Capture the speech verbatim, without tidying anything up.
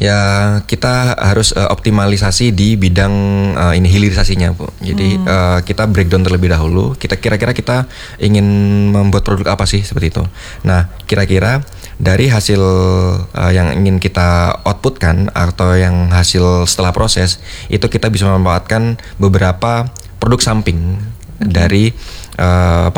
Ya kita harus uh, optimalisasi di bidang uh, ini hilirisasinya, Bu. Jadi hmm. uh, kita breakdown terlebih dahulu. Kita kira-kira kita ingin membuat produk apa sih seperti itu. Nah, kira-kira dari hasil uh, yang ingin kita outputkan atau yang hasil setelah proses itu kita bisa memanfaatkan beberapa produk samping hmm. dari uh,